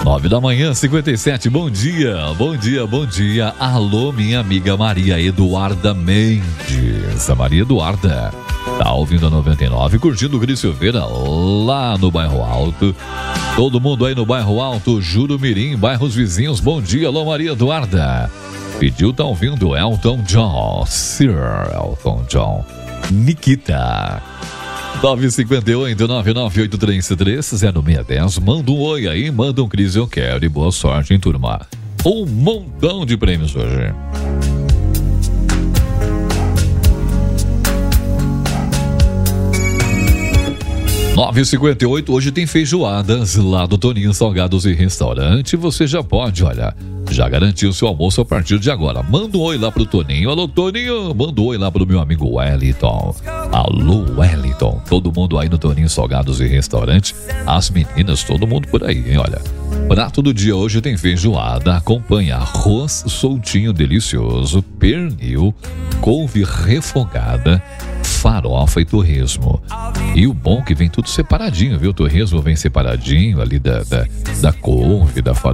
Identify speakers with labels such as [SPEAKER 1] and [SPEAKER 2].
[SPEAKER 1] 9 da manhã, 57, bom dia, bom dia, bom dia. Alô, minha amiga Maria Eduarda Mendes. A Maria Eduarda tá ouvindo a 99, curtindo o Cris Silveira lá no Bairro Alto. Todo mundo aí no Bairro Alto, Jurumirim, bairros vizinhos, bom dia. Alô, Maria Eduarda. Pediu, tá ouvindo Elton John, Sir Elton John, Nikita. 958 99833 0610. Manda um oi aí, manda um Cris, eu quero. E boa sorte, hein, turma? Um montão de prêmios hoje. (9h58) hoje tem feijoadas lá do Toninho Salgados e Restaurante. Você já pode, olha, já garantiu seu almoço a partir de agora. Manda um oi lá pro Toninho. Alô, Toninho, manda um oi lá pro meu amigo Wellington. Alô, Wellington. Todo mundo aí no Toninho Salgados e Restaurante. As meninas, todo mundo por aí, hein, olha. Prato do dia hoje tem feijoada. Acompanha arroz soltinho delicioso, pernil, couve refogada, farofa e torresmo. E o bom que vem tudo separadinho, viu? O torresmo vem separadinho ali da couve, da farofa.